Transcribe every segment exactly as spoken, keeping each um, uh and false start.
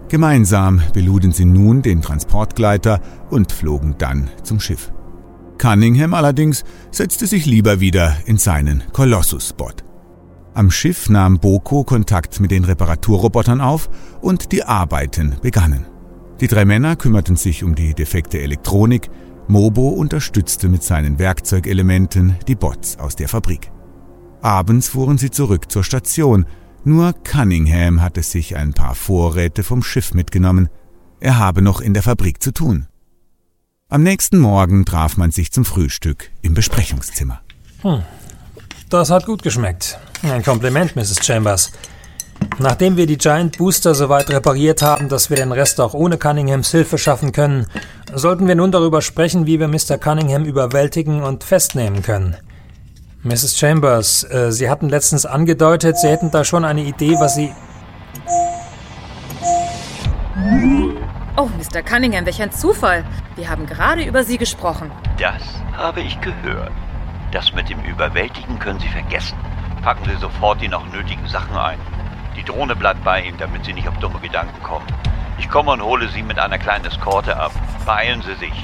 Gemeinsam beluden sie nun den Transportgleiter und flogen dann zum Schiff. Cunningham allerdings setzte sich lieber wieder in seinen Colossus-Bot. Am Schiff nahm Boko Kontakt mit den Reparaturrobotern auf und die Arbeiten begannen. Die drei Männer kümmerten sich um die defekte Elektronik, Mobo unterstützte mit seinen Werkzeugelementen die Bots aus der Fabrik. Abends fuhren sie zurück zur Station, nur Cunningham hatte sich ein paar Vorräte vom Schiff mitgenommen. Er habe noch in der Fabrik zu tun. Am nächsten Morgen traf man sich zum Frühstück im Besprechungszimmer. Hm. Das hat gut geschmeckt. Ein Kompliment, Misses Chambers. Nachdem wir die Giant Booster soweit repariert haben, dass wir den Rest auch ohne Cunninghams Hilfe schaffen können, sollten wir nun darüber sprechen, wie wir Mister Cunningham überwältigen und festnehmen können. Misses Chambers, äh, Sie hatten letztens angedeutet, Sie hätten da schon eine Idee, was Sie... Oh, Mister Cunningham, welch ein Zufall. Wir haben gerade über Sie gesprochen. Das habe ich gehört. Das mit dem Überwältigen können Sie vergessen. Packen Sie sofort die noch nötigen Sachen ein. Die Drohne bleibt bei Ihnen, damit Sie nicht auf dumme Gedanken kommen. Ich komme und hole Sie mit einer kleinen Eskorte ab. Beeilen Sie sich.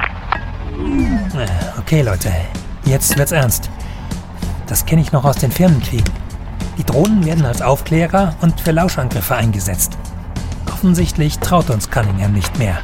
Okay, Leute, jetzt wird's ernst. Das kenne ich noch aus den Firmenkriegen. Die Drohnen werden als Aufklärer und für Lauschangriffe eingesetzt. Offensichtlich traut uns Cunningham nicht mehr.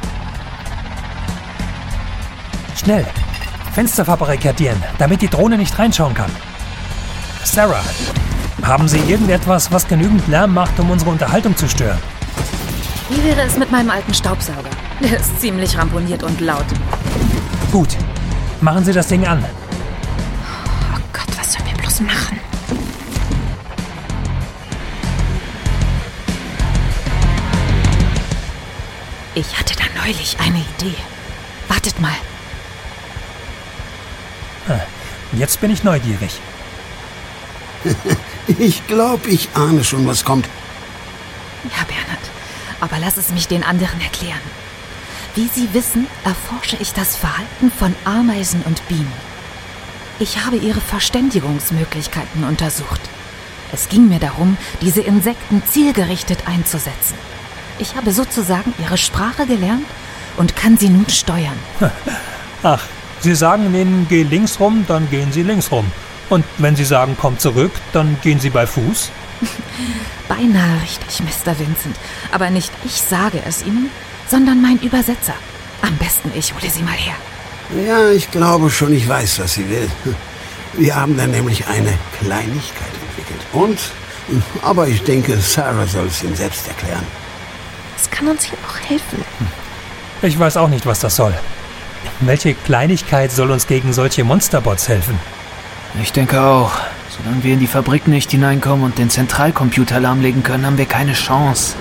Schnell! Fenster verbarrikadieren, damit die Drohne nicht reinschauen kann. Sarah, haben Sie irgendetwas, was genügend Lärm macht, um unsere Unterhaltung zu stören? Wie wäre es mit meinem alten Staubsauger? Der ist ziemlich ramponiert und laut. Gut, machen Sie das Ding an. Oh Gott, was sollen wir bloß machen? Ich hatte da neulich eine Idee. Wartet mal. Jetzt bin ich neugierig. Ich glaube, ich ahne schon, was kommt. Ja, Bernhard, aber lass es mich den anderen erklären. Wie Sie wissen, erforsche ich das Verhalten von Ameisen und Bienen. Ich habe ihre Verständigungsmöglichkeiten untersucht. Es ging mir darum, diese Insekten zielgerichtet einzusetzen. Ich habe sozusagen ihre Sprache gelernt und kann sie nun steuern. Ach, Sie sagen ihnen, geh links rum, dann gehen sie links rum. Und wenn Sie sagen, komm zurück, dann gehen Sie bei Fuß? Beinahe richtig, Mister Vincent. Aber nicht ich sage es Ihnen, sondern mein Übersetzer. Am besten ich hole sie mal her. Ja, ich glaube schon, ich weiß, was sie will. Wir haben dann nämlich eine Kleinigkeit entwickelt. Und? Aber ich denke, Sarah soll es ihm selbst erklären. Es kann uns hier auch helfen. Ich weiß auch nicht, was das soll. Welche Kleinigkeit soll uns gegen solche Monsterbots helfen? Ich denke auch. Solange wir in die Fabrik nicht hineinkommen und den Zentralcomputer lahmlegen können, haben wir keine Chance.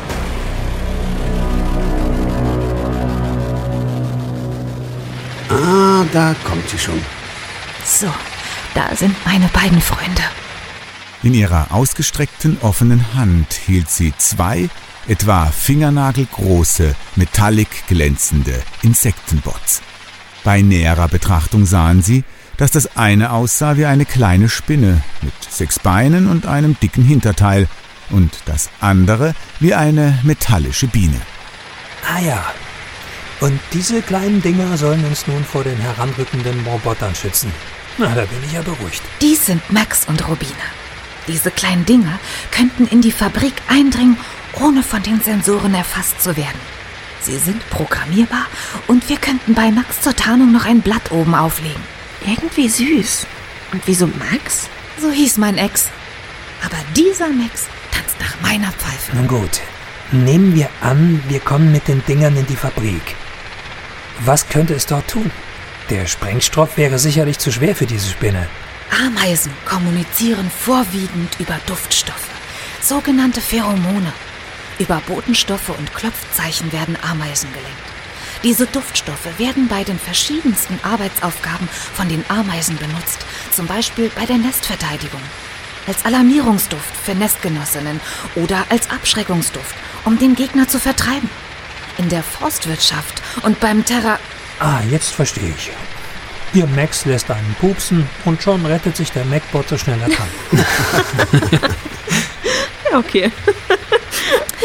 Ah, da kommt sie schon. So, da sind meine beiden Freunde. In ihrer ausgestreckten, offenen Hand hielt sie zwei, etwa fingernagelgroße, metallic glänzende Insektenbots. Bei näherer Betrachtung sahen sie, dass das eine aussah wie eine kleine Spinne mit sechs Beinen und einem dicken Hinterteil und das andere wie eine metallische Biene. Ah ja, und diese kleinen Dinger sollen uns nun vor den heranrückenden Robotern schützen. Na, da bin ich ja beruhigt. Dies sind Max und Robina. Diese kleinen Dinger könnten in die Fabrik eindringen, ohne von den Sensoren erfasst zu werden. Sie sind programmierbar und wir könnten bei Max zur Tarnung noch ein Blatt oben auflegen. Irgendwie süß. Und wieso Max? So hieß mein Ex. Aber dieser Max tanzt nach meiner Pfeife. Nun gut, nehmen wir an, wir kommen mit den Dingern in die Fabrik. Was könnte es dort tun? Der Sprengstoff wäre sicherlich zu schwer für diese Spinne. Ameisen kommunizieren vorwiegend über Duftstoffe, sogenannte Pheromone. Über Botenstoffe und Klopfzeichen werden Ameisen gelenkt. Diese Duftstoffe werden bei den verschiedensten Arbeitsaufgaben von den Ameisen benutzt, zum Beispiel bei der Nestverteidigung, als Alarmierungsduft für Nestgenossinnen oder als Abschreckungsduft, um den Gegner zu vertreiben. In der Forstwirtschaft und beim Terra... Ah, jetzt verstehe ich. Ihr Max lässt einen pupsen und schon rettet sich der Macbot so schnell er kann. Okay.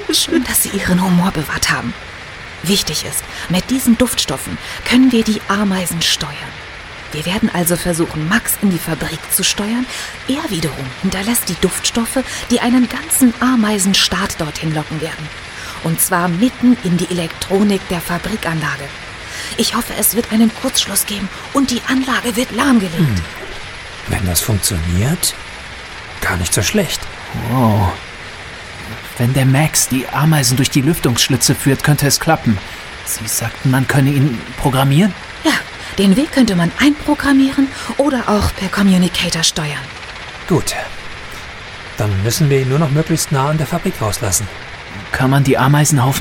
Schön, dass Sie Ihren Humor bewahrt haben. Wichtig ist, mit diesen Duftstoffen können wir die Ameisen steuern. Wir werden also versuchen, Max in die Fabrik zu steuern. Er wiederum hinterlässt die Duftstoffe, die einen ganzen Ameisenstaat dorthin locken werden. Und zwar mitten in die Elektronik der Fabrikanlage. Ich hoffe, es wird einen Kurzschluss geben und die Anlage wird lahmgelegt. Hm. Wenn das funktioniert, gar nicht so schlecht. Wow. Wenn der Max die Ameisen durch die Lüftungsschlitze führt, könnte es klappen. Sie sagten, man könne ihn programmieren? Ja, den Weg könnte man einprogrammieren oder auch per Communicator steuern. Gut. Dann müssen wir ihn nur noch möglichst nah an der Fabrik rauslassen. Kann man die Ameisenhaufen